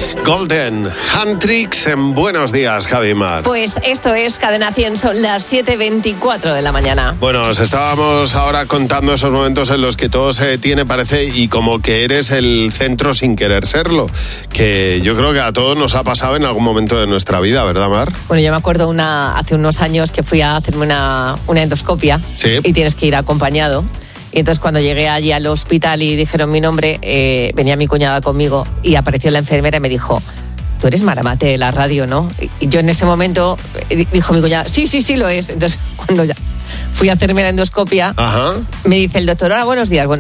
Golden Handtricks en Buenos Días, Javi Mar. Pues esto es Cadena 100, son las 7:24 de la mañana. Bueno, os estábamos ahora contando esos momentos en los que todo se detiene, parece, y como que eres el centro sin querer serlo, que yo creo que a todos nos ha pasado en algún momento de nuestra vida, ¿verdad, Mar? Bueno, yo me acuerdo hace unos años que fui a hacerme una endoscopia. Sí. Y tienes que ir acompañado. Y entonces cuando llegué allí al hospital y dijeron mi nombre, venía mi cuñada conmigo y apareció la enfermera y me dijo: tú eres Maramate de la radio, ¿no? Y yo en ese momento, dijo mi cuñada, sí, lo es. Entonces cuando ya fui a hacerme la endoscopia, Ajá. me dice el doctor: hola, buenos días.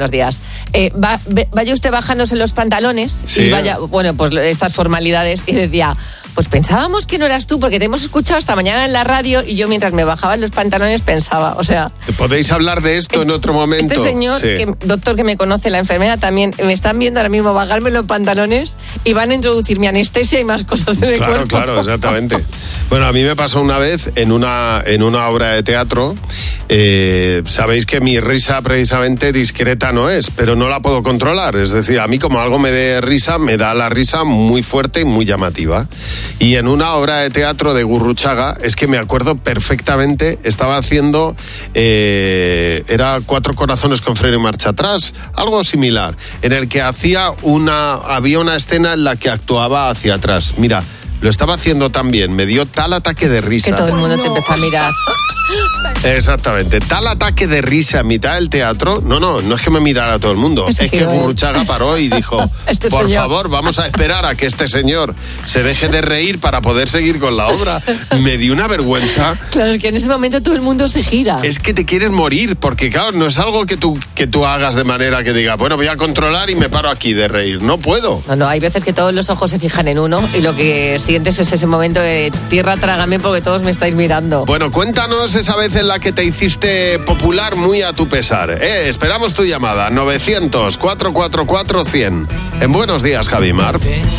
Vaya usted bajándose los pantalones, sí, y vaya, bueno, pues estas formalidades. Y decía: pues pensábamos que no eras tú, porque te hemos escuchado esta mañana en la radio. Y yo, mientras me bajaban los pantalones, pensaba, o sea... ¿Podéis hablar de esto en otro momento? Este señor, sí, doctor que me conoce, la enfermera también, me están viendo ahora mismo bajarme los pantalones y van a introducirme anestesia y más cosas en el cuerpo. Claro, exactamente. Bueno, a mí me pasó una vez en una obra de teatro. Sabéis que mi risa precisamente discreta no es, pero no la puedo controlar. Es decir, a mí como algo me dé risa, me da la risa muy fuerte y muy llamativa. Y en una obra de teatro de Gurruchaga, es que me acuerdo perfectamente, estaba haciendo, era 4 corazones con freno y marcha atrás, algo similar, en el que había una escena en la que actuaba hacia atrás. Mira, lo estaba haciendo tan bien, me dio tal ataque de risa. Que todo el mundo te empezó a mirar. Exactamente, tal ataque de risa en mitad del teatro. No es que me mirara todo el mundo, es que Gurruchaga paró y dijo: por favor, vamos a esperar a que este señor se deje de reír para poder seguir con la obra. Me dio una vergüenza. Claro, es que en ese momento todo el mundo se gira. Es que te quieres morir, porque claro, no es algo que tú hagas de manera que diga, bueno, voy a controlar y me paro aquí de reír. No puedo. No, hay veces que todos los ojos se fijan en uno y lo que sientes es ese momento de tierra, trágame porque todos me estáis mirando. Bueno, cuéntanos esa vez en la que te hiciste popular muy a tu pesar. Esperamos tu llamada, 900-444-100. En Buenos Días, Javi Mar.